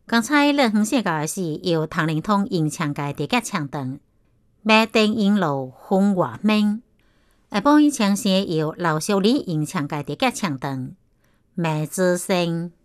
刚才热红色教的是由唐灵通演唱的第一唱段，马丁引路风外面。下晡以唱是由刘秀丽演唱的第一唱段，梅之声。